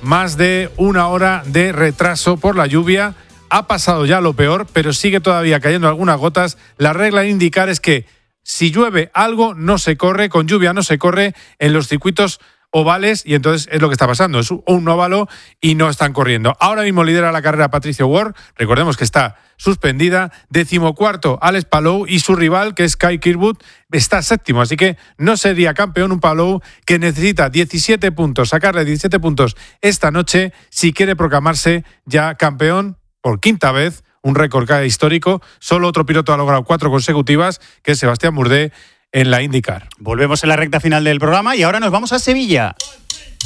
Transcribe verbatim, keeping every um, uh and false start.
más de una hora de retraso por la lluvia. Ha pasado ya lo peor, pero sigue todavía cayendo algunas gotas. La regla de indicar es que si llueve algo, no se corre, con lluvia no se corre en los circuitos ovales, y entonces es lo que está pasando, es un óvalo y no están corriendo. Ahora mismo lidera la carrera Patricio Ward, recordemos que está suspendida. Decimocuarto Alex Palou, y su rival, que es Kyle Kirkwood, está séptimo, así que no sería campeón un Palou que necesita diecisiete puntos, sacarle diecisiete puntos esta noche si quiere proclamarse ya campeón por quinta vez, un récord histórico. Solo otro piloto ha logrado cuatro consecutivas, que es Sebastián Bourdais en la IndyCar. Volvemos en la recta final del programa y ahora nos vamos a Sevilla.